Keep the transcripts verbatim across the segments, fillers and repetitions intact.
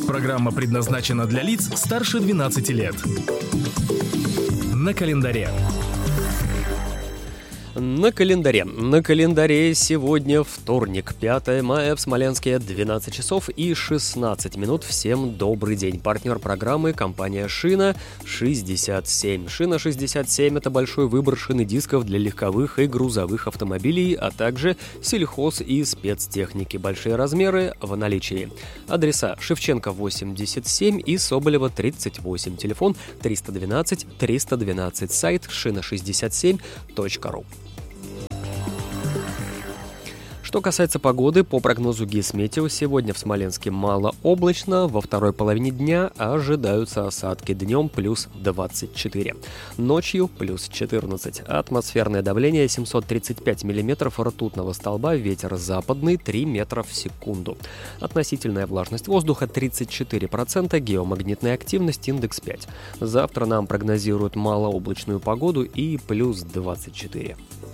Программа предназначена для лиц старше двенадцати лет. На календаре. На календаре. На календаре сегодня вторник, пятое мая, в Смоленске, двенадцать часов и шестнадцать минут. Всем добрый день. Партнер программы — компания «Шина шестьдесят семь». «Шина шестьдесят семь» — это большой выбор шин и дисков для легковых и грузовых автомобилей, а также сельхоз и спецтехники. Большие размеры в наличии. Адреса: Шевченко восемьдесят семь и Соболева тридцать восемь. Телефон триста двенадцать триста двенадцать. Сайт шина шестьдесят семь точка ру. Что касается погоды, по прогнозу Гисметео, сегодня в Смоленске малооблачно, во второй половине дня ожидаются осадки, днем плюс двадцать четыре, ночью плюс четырнадцать. Атмосферное давление семьсот тридцать пять миллиметров ртутного столба, ветер западный три метра в секунду. Относительная влажность воздуха тридцать четыре процента, геомагнитная активность индекс пять. Завтра нам прогнозируют малооблачную погоду и плюс двадцать четыре.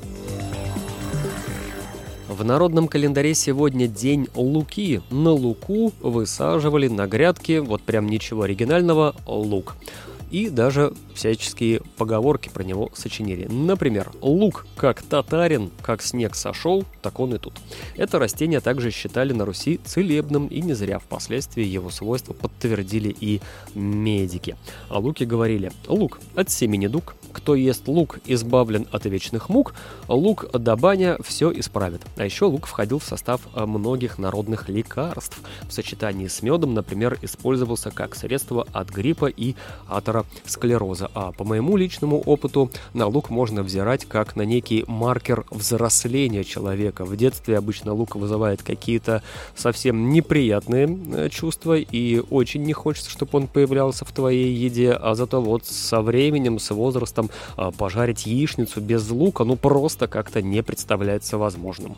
В народном календаре сегодня день Луки. На луку высаживали на грядке, вот прям ничего оригинального, лук. И даже всяческие поговорки про него сочинили. Например, лук как татарин, как снег сошел, так он и тут. Это растение также считали на Руси целебным, и не зря впоследствии его свойства подтвердили и медики. О луке говорили: лук от семени дуг, кто ест лук, избавлен от вечных мук, лук да баня все исправит. А еще лук входил в состав многих народных лекарств. В сочетании с медом, например, использовался как средство от гриппа и атеросклероза. А по моему личному опыту, на лук можно взирать как на некий маркер взросления человека. В детстве обычно лук вызывает какие-то совсем неприятные чувства, и очень не хочется, чтобы он появлялся в твоей еде, а зато вот со временем, с возрастом пожарить яичницу без лука ну просто как-то не представляется возможным.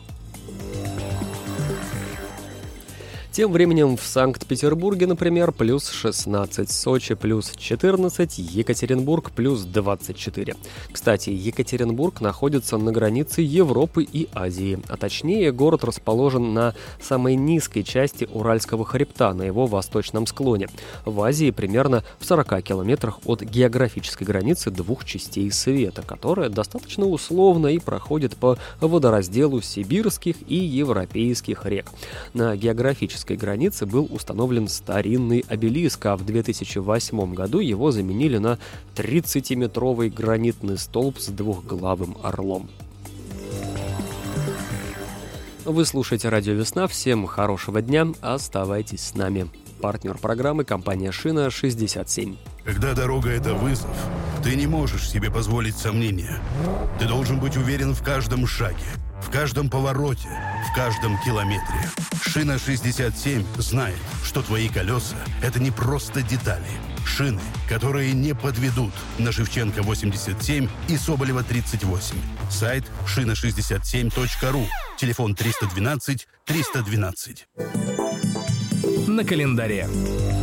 Тем временем в Санкт-Петербурге, например, плюс шестнадцать, Сочи плюс четырнадцать, Екатеринбург плюс двадцать четыре. Кстати, Екатеринбург находится на границе Европы и Азии, а точнее город расположен на самой низкой части Уральского хребта, на его восточном склоне. В Азии примерно в сорока километрах от географической границы двух частей света, которая достаточно условна и проходит по водоразделу сибирских и европейских рек. На географической границе был установлен старинный обелиск, а в две тысячи восьмом году его заменили на тридцатиметровый гранитный столб с двухглавым орлом. Вы слушаете радио «Весна». Всем хорошего дня. Оставайтесь с нами. Партнер программы — компания «Шина шестьдесят семь». Когда дорога — это вызов, ты не можешь себе позволить сомнения. Ты должен быть уверен в каждом шаге, в каждом повороте, в каждом километре. «Шина шестьдесят семь» знает, что твои колеса — это не просто детали. Шины, которые не подведут. На Шевченко восемьдесят семь и Соболева тридцать восемь. Сайт шина шестьдесят семь точка ру. Телефон триста двенадцать триста двенадцать. На календаре.